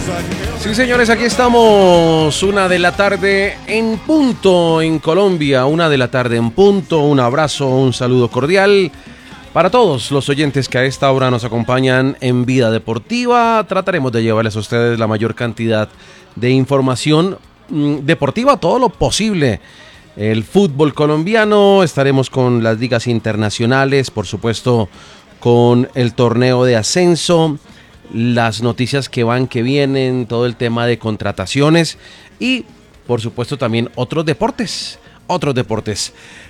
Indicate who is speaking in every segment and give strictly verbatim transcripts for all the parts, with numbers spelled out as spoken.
Speaker 1: Sí, señores, aquí estamos, una de la tarde en punto en Colombia, una de la tarde en punto. Un abrazo, un saludo cordial para todos los oyentes que a esta hora nos acompañan en Vida Deportiva. Trataremos de llevarles a ustedes la mayor cantidad de información mmm, deportiva, todo lo posible. El fútbol colombiano, estaremos con las ligas internacionales, por supuesto con el torneo de ascenso, las noticias que van, que vienen, todo el tema de contrataciones y por supuesto también otros deportes, otros deportes.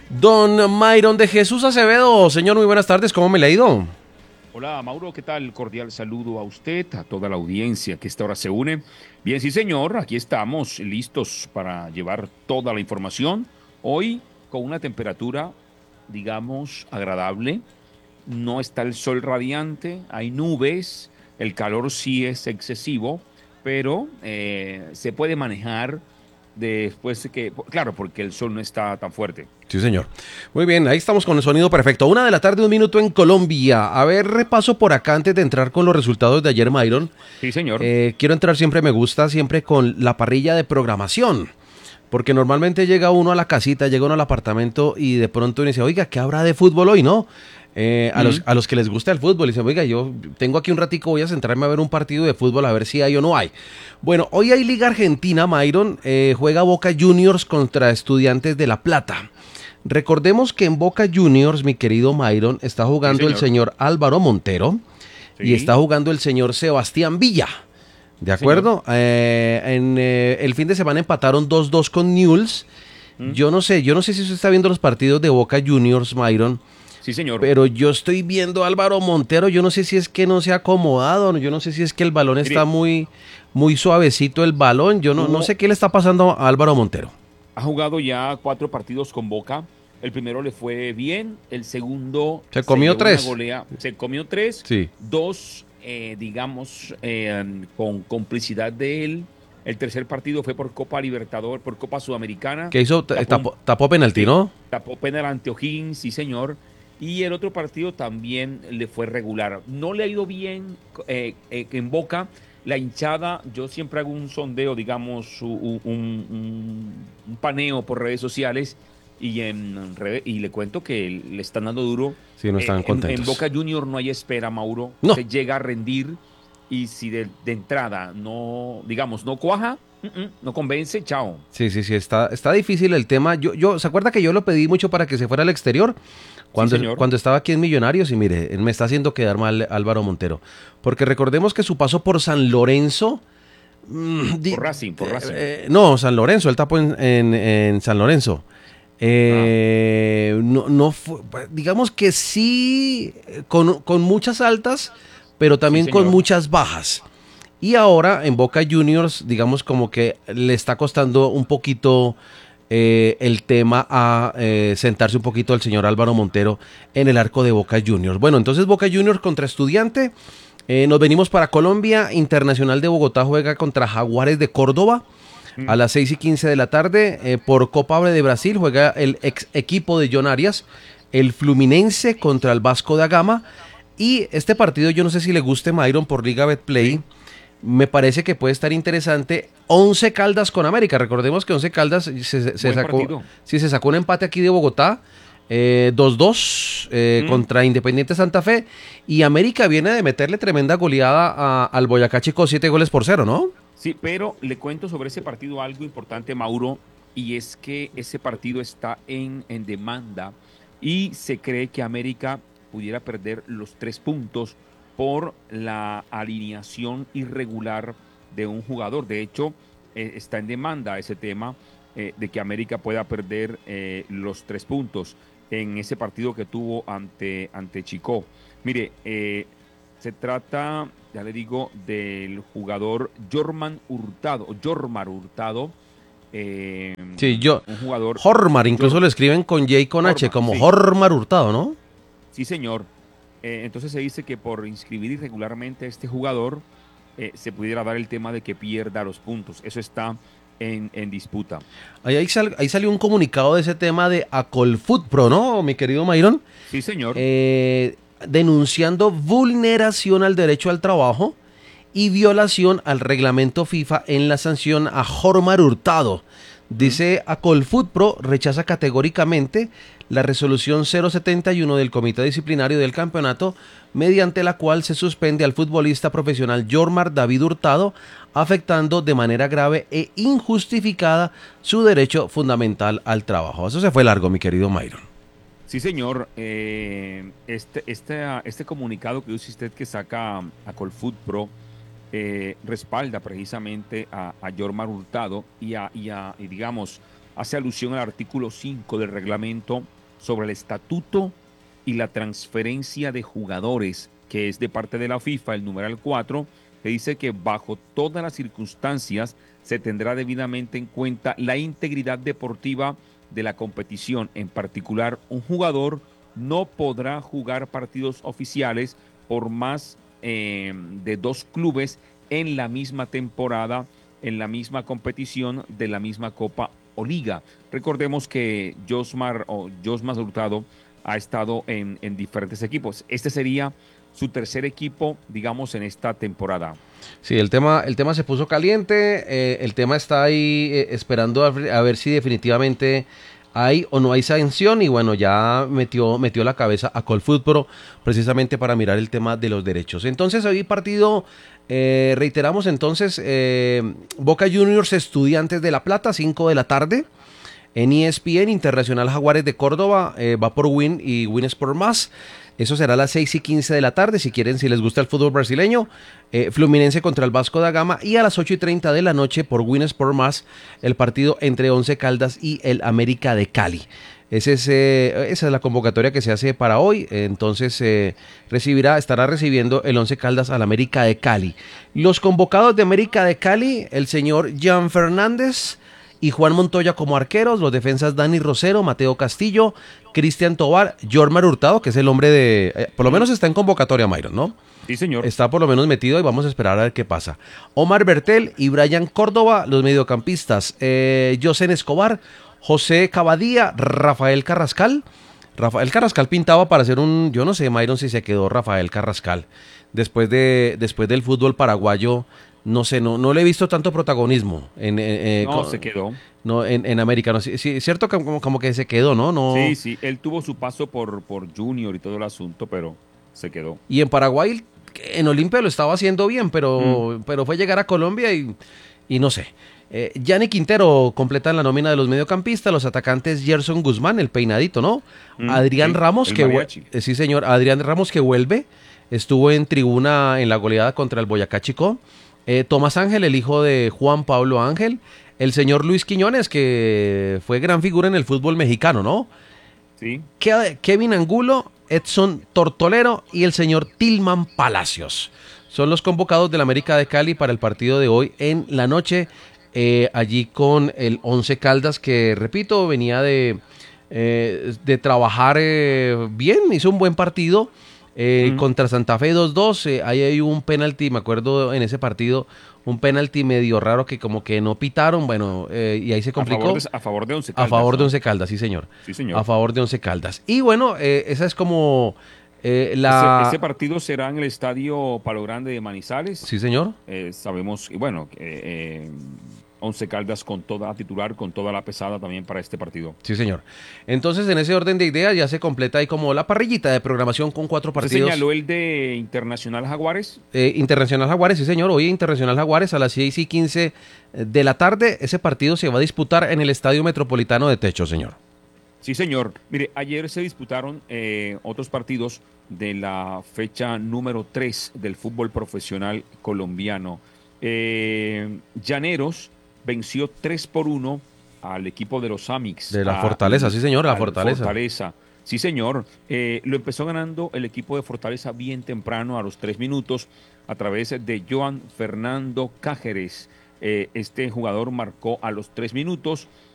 Speaker 1: Don Mayron de Jesús Acevedo, señor, muy buenas tardes, ¿cómo me le ha ido?
Speaker 2: Hola Mauro, ¿qué tal? Cordial saludo a usted, a toda la audiencia que a esta hora se une. Bien, sí señor, aquí estamos listos para llevar toda la información. Hoy con una temperatura, digamos, agradable, no está el sol radiante, hay nubes. El calor sí es excesivo, pero eh, se puede manejar después de que, claro, porque el sol no está tan fuerte.
Speaker 1: Sí, señor. Muy bien, ahí estamos con el sonido perfecto. Una de la tarde, un minuto en Colombia. A ver, repaso por acá antes de entrar con los resultados de ayer, Mayron.
Speaker 2: Sí, señor.
Speaker 1: Eh, quiero entrar siempre, me gusta, siempre con la parrilla de programación. Porque normalmente llega uno a la casita, llega uno al apartamento y de pronto uno dice, oiga, ¿qué habrá de fútbol hoy, no? Eh, a, uh-huh. los, a los que les gusta el fútbol, dicen, oiga, yo tengo aquí un ratico, voy a centrarme a ver un partido de fútbol, a ver si hay o no hay. Bueno, hoy hay Liga Argentina, Mayron, eh, juega Boca Juniors contra Estudiantes de La Plata. Recordemos que en Boca Juniors, mi querido Mayron, está jugando sí, señor. el señor Álvaro Montero sí. y está jugando el señor Sebastián Villa. ¿De acuerdo? Eh, en eh, el fin de semana empataron dos dos con Newell's. ¿Mm? Yo no sé, yo no sé si usted está viendo los partidos de Boca Juniors, Mayron.
Speaker 2: Sí, señor.
Speaker 1: Pero yo estoy viendo a Álvaro Montero, yo no sé si es que no se ha acomodado, yo no sé si es que el balón Mire, está muy, muy suavecito el balón, yo no, no sé qué le está pasando a Álvaro Montero.
Speaker 2: Ha jugado ya cuatro partidos con Boca, el primero le fue bien, el segundo...
Speaker 1: Se comió se tres.
Speaker 2: Golea, se comió tres,
Speaker 1: sí.
Speaker 2: dos, eh, digamos, eh, con complicidad de él. El tercer partido fue por Copa Libertadores, por Copa Sudamericana.
Speaker 1: ¿Qué hizo? Tapó, tapó, tapó penalti, sí, ¿no?
Speaker 2: Tapó penal ante O'Higgins, sí señor. Y el otro partido también le fue regular. No le ha ido bien eh, eh, en Boca. La hinchada, yo siempre hago un sondeo, digamos, un, un, un paneo por redes sociales y, en, y le cuento que le están dando duro.
Speaker 1: Sí, no están
Speaker 2: eh,
Speaker 1: contentos.
Speaker 2: En, en Boca Junior no hay espera, Mauro.
Speaker 1: No.
Speaker 2: Se llega a rendir y si de, de entrada no, digamos, no cuaja, uh-uh, no convence, chao.
Speaker 1: Sí, sí, sí, está, está difícil el tema. Yo, yo, ¿se acuerda que yo lo pedí mucho para que se fuera al exterior? Cuando, sí, cuando estaba aquí en Millonarios, y mire, me está haciendo quedar mal Álvaro Montero. Porque recordemos que su paso por San Lorenzo...
Speaker 2: Mmm, por Racing, por Racing.
Speaker 1: Eh, no, San Lorenzo, él tapó en, en, en San Lorenzo. Eh, ah. no, no fue, digamos que sí, con, con muchas altas, pero también sí, con muchas bajas. Y ahora en Boca Juniors, digamos como que le está costando un poquito... Eh, el tema a eh, sentarse un poquito al señor Álvaro Montero en el arco de Boca Juniors. Bueno, entonces Boca Juniors contra Estudiante, eh, nos venimos para Colombia. Internacional de Bogotá juega contra Jaguares de Córdoba mm. a las seis y quince de la tarde. Eh, por Copa de Brasil juega el ex equipo de John Arias, el Fluminense contra el Vasco da Gama. Y este partido, yo no sé si le guste, Mayron, por Liga Betplay. Sí. Me parece que puede estar interesante. Once Caldas con América. Recordemos que Once Caldas se, se, sacó, sí, se sacó un empate aquí de Bogotá. Eh, dos dos eh, mm. contra Independiente Santa Fe. Y América viene de meterle tremenda goleada a, al Boyacá Chico, siete goles por cero, ¿no?
Speaker 2: Sí, pero le cuento sobre ese partido algo importante, Mauro. Y es que ese partido está en, en demanda. Y se cree que América pudiera perder los tres puntos por la alineación irregular de un jugador. De hecho, eh, está en demanda ese tema eh, de que América pueda perder eh, los tres puntos en ese partido que tuvo ante, ante Chico. Mire, eh, se trata, ya le digo, del jugador Jorman Hurtado, Jormar Hurtado. Eh,
Speaker 1: sí, yo,
Speaker 2: un jugador.
Speaker 1: Jormar, incluso Jor- lo escriben con J y con Jormar, H, como sí. Jormar Hurtado, ¿no?
Speaker 2: Sí, señor. Eh, entonces se dice que por inscribir irregularmente a este jugador eh, se pudiera dar el tema de que pierda los puntos. Eso está en, en disputa.
Speaker 1: Ahí, ahí, sal, ahí salió un comunicado de ese tema de Acolfutpro, ¿no, mi querido Mayron?
Speaker 2: Sí, señor.
Speaker 1: Eh, denunciando vulneración al derecho al trabajo y violación al reglamento FIFA en la sanción a Jormar Hurtado. Dice Acolfutpro rechaza categóricamente la resolución cero setenta y uno del Comité Disciplinario del Campeonato, mediante la cual se suspende al futbolista profesional Jormar David Hurtado, afectando de manera grave e injustificada su derecho fundamental al trabajo. Eso se fue largo, mi querido Myron.
Speaker 2: Sí, señor. Eh, este, este, este comunicado que dice usted que saca Acolfutpro Eh, respalda precisamente a, a Jormar Hurtado y, a, y, a, y digamos, hace alusión al artículo cinco del reglamento sobre el estatuto y la transferencia de jugadores, que es de parte de la FIFA, el numeral cuatro, que dice que bajo todas las circunstancias se tendrá debidamente en cuenta la integridad deportiva de la competición. En particular, un jugador no podrá jugar partidos oficiales por más Eh, de dos clubes en la misma temporada, en la misma competición de la misma Copa o Liga. Recordemos que Josmar o Josmar Hurtado ha estado en, en diferentes equipos. Este sería su tercer equipo, digamos, en esta temporada.
Speaker 1: Sí, el tema, el tema se puso caliente, eh, el tema está ahí eh, esperando a, a ver si definitivamente hay o no hay sanción, y bueno, ya metió, metió la cabeza a Colfutpro precisamente para mirar el tema de los derechos. Entonces hoy partido, eh, reiteramos entonces, eh, Boca Juniors Estudiantes de La Plata, cinco de la tarde, en E S P N. Internacional Jaguares de Córdoba, eh, va por Win y Win Sport Más. Eso será a las seis y quince de la tarde, si quieren, si les gusta el fútbol brasileño. Eh, Fluminense contra el Vasco da Gama, y a las ocho y treinta de la noche por Win Sport Más, el partido entre Once Caldas y el América de Cali. Ese es, eh, esa es la convocatoria que se hace para hoy. Entonces eh, recibirá, estará recibiendo el Once Caldas al América de Cali. Los convocados de América de Cali, el señor Jan Fernández y Juan Montoya como arqueros, los defensas Dani Rosero, Mateo Castillo, Cristian Tobar, Jormar Hurtado, que es el hombre de... Eh, por lo menos está en convocatoria, Myron, ¿no?
Speaker 2: Sí, señor.
Speaker 1: Está por lo menos metido y vamos a esperar a ver qué pasa. Omar Bertel y Brian Córdoba, los mediocampistas. Eh, Josen Escobar, José Cavadía, Rafael Carrascal. Rafael Carrascal pintaba para hacer un... Yo no sé, Myron, si se quedó Rafael Carrascal. Después, de, después del fútbol paraguayo... No sé, no, no le he visto tanto protagonismo. En, eh,
Speaker 2: no,
Speaker 1: con,
Speaker 2: se quedó.
Speaker 1: No, en, en América. No, sí, sí, cierto que como, como que se quedó, ¿no? no
Speaker 2: Sí, sí, él tuvo su paso por, por Junior y todo el asunto, pero se quedó.
Speaker 1: Y en Paraguay, en Olimpia lo estaba haciendo bien, pero, mm. pero fue llegar a Colombia y, y no sé. Eh, Yanni Quintero completa la nómina de los mediocampistas, los atacantes Gerson Guzmán, el peinadito, ¿no? Mm, Adrián sí, Ramos, que eh, sí señor, Adrián Ramos que vuelve, estuvo en tribuna en la goleada contra el Boyacá Chicó. Eh, Tomás Ángel, el hijo de Juan Pablo Ángel, el señor Luis Quiñones, que fue gran figura en el fútbol mexicano, ¿no?
Speaker 2: Sí.
Speaker 1: Ke- Kevin Angulo, Edson Tortolero y el señor Tilman Palacios. Son los convocados del América de Cali para el partido de hoy en la noche, eh, allí con el Once Caldas, que repito, venía de, eh, de trabajar eh, bien, hizo un buen partido. Eh, uh-huh. Contra Santa Fe dos dos, eh, ahí hay un penalti, me acuerdo en ese partido, un penalti medio raro que como que no pitaron, bueno, eh, y ahí se complicó.
Speaker 2: A favor de, a favor de Once Caldas.
Speaker 1: A favor
Speaker 2: ¿no?
Speaker 1: de Once Caldas, sí señor.
Speaker 2: Sí, señor.
Speaker 1: A favor de Once Caldas. Y bueno, eh, esa es como eh, la...
Speaker 2: Ese, ese partido será en el Estadio Palo Grande de Manizales.
Speaker 1: Sí, señor.
Speaker 2: Eh, sabemos, y bueno, eh, eh, Once Caldas con toda la titular, con toda la pesada también para este partido.
Speaker 1: Sí, señor. Entonces, en ese orden de ideas ya se completa ahí como la parrillita de programación con cuatro partidos.
Speaker 2: ¿Se señaló el de Internacional Jaguares?
Speaker 1: Eh, Internacional Jaguares, sí, señor. Hoy Internacional Jaguares a las seis y quince de la tarde. Ese partido se va a disputar en el Estadio Metropolitano de Techo, señor.
Speaker 2: Sí, señor. Mire, ayer se disputaron eh, otros partidos de la fecha número tres del fútbol profesional colombiano. Eh, Llaneros venció tres por uno al equipo de los Amix.
Speaker 1: De la
Speaker 2: a,
Speaker 1: Fortaleza, sí señor, la Fortaleza.
Speaker 2: Fortaleza. Sí señor, eh, lo empezó ganando el equipo de Fortaleza bien temprano, a los tres minutos, a través de Joan Fernando Cáceres. Eh, este jugador marcó a los tres minutos